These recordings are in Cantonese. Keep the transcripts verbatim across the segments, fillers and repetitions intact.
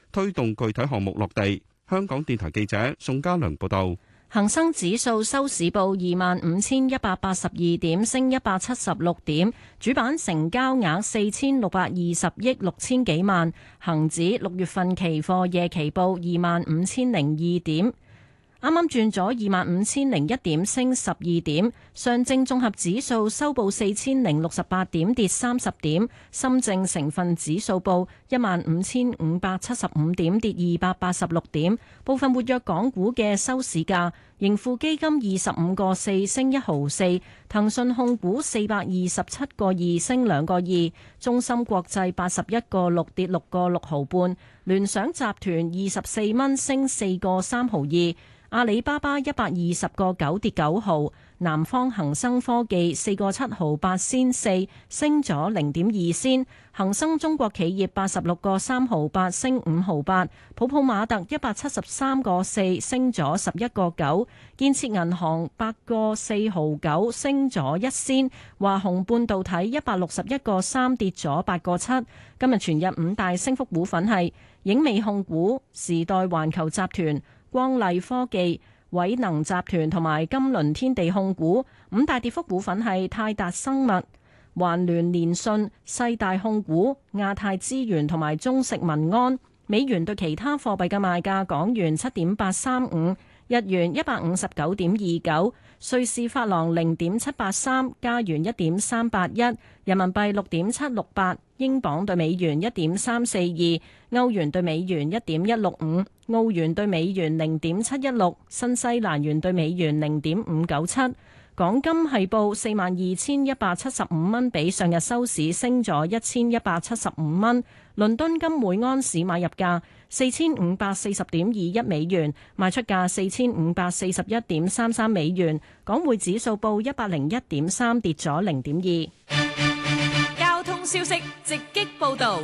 推動具體項目落地。香港電台記者宋家良報道。 恒生指數收市報二萬五千一百八十二點，升一百七十六點，主板成交額四千六百二十億六千幾萬。恒指六月份期貨夜期報二萬五千零二點。啱啱轉咗二萬五千零一點，升十二點。上證綜合指數收報四千零六十八點，跌三十點。深證成分指數報一萬五千五百七十五點，跌二百八十六點。部分活躍港股嘅收市價：盈富基金二十五個四升一毫四，騰訊控股四百二十七個二升兩個二，中芯國際八十一個六跌六個六毫半，聯想集團二十四蚊升四個三毫二。阿里巴巴一百二十個九跌九毫，南方恒生科技四個七毫八仙四升咗零點二仙，恒生中國企業八十六個三毫八升五毫八，普普馬特一百七十三個四升咗十一個九，建設銀行八個四毫九升咗一仙，華虹半導體一百六十一個三跌咗八個七。今日全日五大升幅股份係影美控股、時代環球集團、光麗科技、偉能集團同埋金輪天地控股。五大跌幅股份係泰達生物、環聯聯信、世大控股、亞太資源同埋中食民安。美元對其他貨幣嘅賣價：港元七點八三五，日元一百五十九點二九，瑞士法郎零點七八三，加元一點三八一，人民幣六點七六八，英鎊對美元一點三四二，歐元對美元一點一六五，澳元對美元零點七一六，新西蘭元對美元零點五九七。港金係報四萬二千一百七十五蚊，比上日收市升咗一千一百七十五蚊。倫敦金每安士買入價四千五百四十點二一美元，賣出價四千五百四十一點三三美元。港匯指數報一百零一點三，跌咗零點二。 交通消息直擊報道。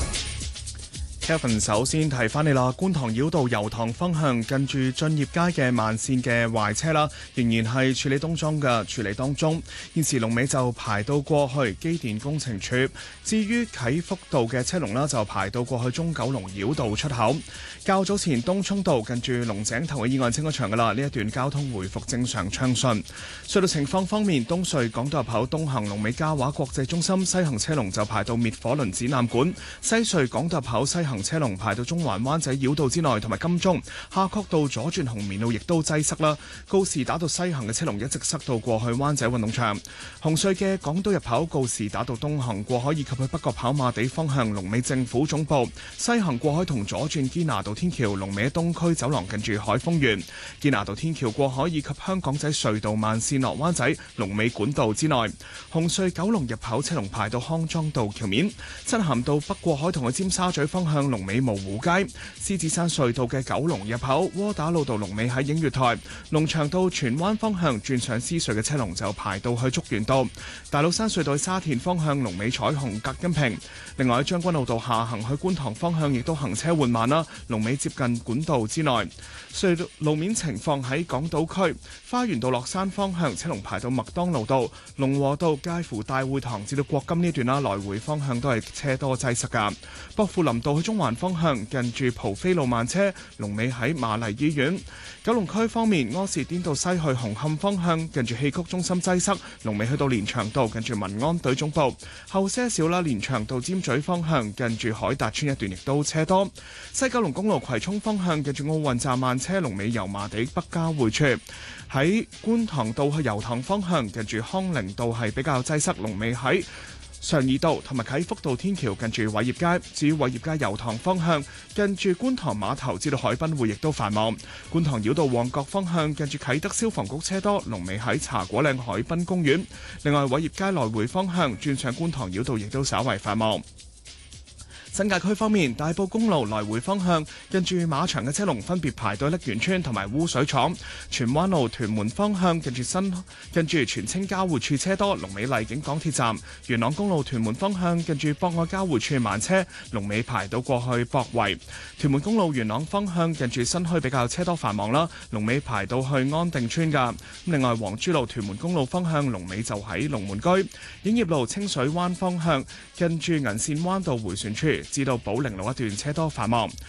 Kevin 首先提翻你啦，觀塘繞道油塘方向近住駿業街嘅慢線嘅壞車啦，仍然係處理當中嘅處理當中。現時龍尾就排到過去機電工程處，至於啟福道嘅車龍啦，就排到過去中九龍繞道出口。較早前東涌道近住龍井頭嘅意外清咗場噶啦，呢一段交通回復正常暢順。隧道情況方面，東隧港島入口東行龍尾嘉華國際中心，西行車龍就排到滅火輪展覽館；西隧港島入口西行車龍排到中環灣仔繞道之內，同埋金鐘夏慤道左轉紅棉路亦都擠塞啦。告士打道西行嘅車龍一直塞到過去灣仔運動場。紅隧嘅港島入口告士打道東行過海以及去北角跑馬地方向龍尾政府總部，西行過海同左轉堅拿道天橋龍尾東區走廊近住海峰園，堅拿道天橋過海以及香港仔隧道慢線落灣仔龍尾管道之內。紅隧九龍入口車龍排到康莊道橋面，漆咸道北過海同去尖沙咀方向龍尾蕪湖街，獅子山隧道嘅九龍入口窩打老道龍尾喺映月台，龍翔道荃灣方向轉上獅隧嘅車龍就排到去竹園道，大老山隧道沙田方向龍尾彩虹隔音屏。另外喺將軍澳道下行去觀塘方向亦都行車緩慢啦，龍尾接近管道之內。隧道路面情況喺港島區花園道落山方向車龍排到麥當勞道，龍和道介乎大會堂至到國金呢段啦，來回方向都係車多擠塞噶。薄扶林道去中環方向近住蒲飛路慢車，龍尾喺瑪麗醫院。九龍區方面，柯士甸道西去紅磡方向近住戲曲中心擠塞，龍尾去到連翔道近住民安隊總部。後些少啦，連翔道尖咀方向近住海達村一段亦都車多。西九龍公路葵涌方向近住奧運站慢車，龍尾油麻地北交匯處。喺觀塘道去油塘方向近住康寧道係比較擠塞，龍尾喺常怡道同埋啟福道天橋近住偉業街。至於偉業街油塘方向近住觀塘碼頭至到海濱會亦都繁忙。觀塘繞道旺角方向近住啟德消防局車多，龍尾喺茶果嶺海濱公園。另外偉業街來回方向轉上觀塘繞道亦都稍為繁忙。新界區方面，大埔公路來回方向近住馬場嘅車龍分別排到瀝源村同埋污水廠；荃灣路屯門方向近住新近住荃青交匯處車多，龍尾荔景港鐵站；元朗公路屯門方向近住博愛交匯處慢車，龍尾排到過去博圍；屯門公路元朗方向近住新墟比較車多繁忙啦，龍尾排到去安定村㗎。另外黃珠路屯門公路方向龍尾就喺龍門居；影業路清水灣方向近住銀線灣道迴旋處至到寶靈路一段車多繁忙。